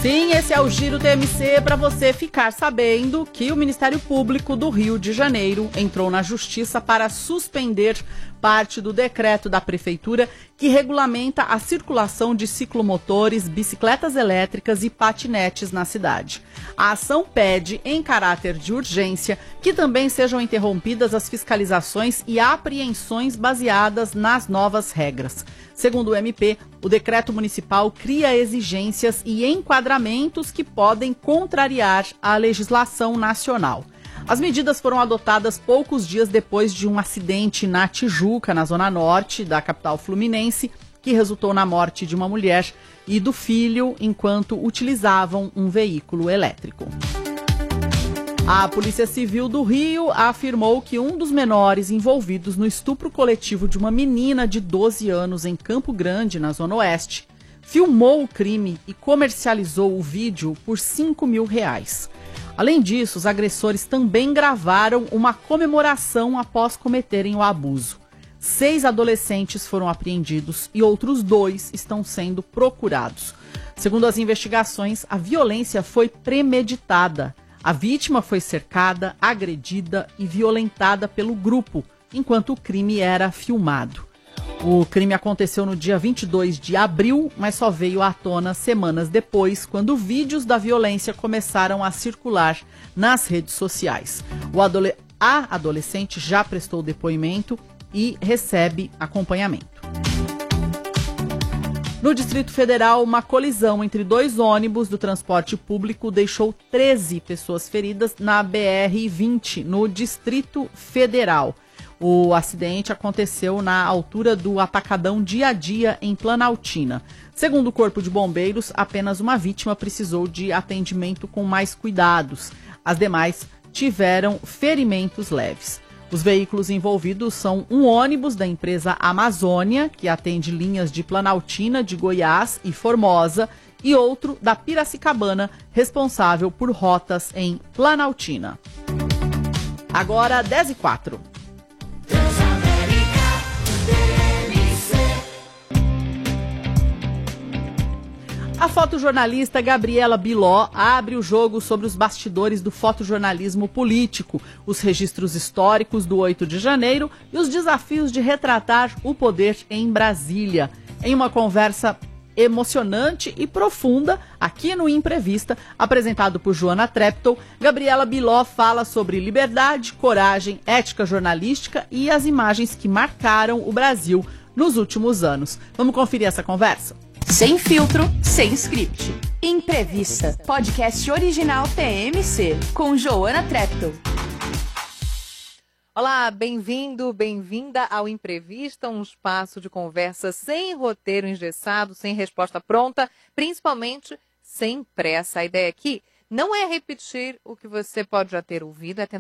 Sim, esse é o Giro TMC para você ficar sabendo que o Ministério Público do Rio de Janeiro entrou na Justiça para suspender parte do decreto da Prefeitura que regulamenta a circulação de ciclomotores, bicicletas elétricas e patinetes na cidade. A ação pede, em caráter de urgência, que também sejam interrompidas as fiscalizações e apreensões baseadas nas novas regras. Segundo o MP, o decreto municipal cria exigências e enquadramentos que podem contrariar a legislação nacional. As medidas foram adotadas poucos dias depois de um acidente na Tijuca, na zona norte da capital fluminense, que resultou na morte de uma mulher e do filho enquanto utilizavam um veículo elétrico. A Polícia Civil do Rio afirmou que um dos menores envolvidos no estupro coletivo de uma menina de 12 anos em Campo Grande, na Zona Oeste, filmou o crime e comercializou o vídeo por R$5 mil. Além disso, os agressores também gravaram uma comemoração após cometerem o abuso. 6 adolescentes foram apreendidos e outros 2 estão sendo procurados. Segundo as investigações, a violência foi premeditada. A vítima foi cercada, agredida e violentada pelo grupo, enquanto o crime era filmado. O crime aconteceu no dia 22 de abril, mas só veio à tona semanas depois, quando vídeos da violência começaram a circular nas redes sociais. A adolescente já prestou depoimento e recebe acompanhamento. No Distrito Federal, uma colisão entre 2 ônibus do transporte público deixou 13 pessoas feridas na BR-20, no Distrito Federal. O acidente aconteceu na altura do Atacadão Dia a Dia, em Planaltina. Segundo o Corpo de Bombeiros, apenas uma vítima precisou de atendimento com mais cuidados. As demais tiveram ferimentos leves. Os veículos envolvidos são um ônibus da empresa Amazônia, que atende linhas de Planaltina, de Goiás e Formosa, e outro da Piracicabana, responsável por rotas em Planaltina. Agora, 10h04. A fotojornalista Gabriela Biló abre o jogo sobre os bastidores do fotojornalismo político, os registros históricos do 8 de janeiro e os desafios de retratar o poder em Brasília. Em uma conversa emocionante e profunda, aqui no Imprevista, apresentado por Joana Treptow, Gabriela Biló fala sobre liberdade, coragem, ética jornalística e as imagens que marcaram o Brasil nos últimos anos. Vamos conferir essa conversa? Sem filtro, sem script. Imprevista, podcast original TMC, com Joana Treptow. Olá, bem-vindo, bem-vinda ao Imprevista, um espaço de conversa sem roteiro engessado, sem resposta pronta, principalmente sem pressa. A ideia aqui não é repetir o que você pode já ter ouvido, é tentar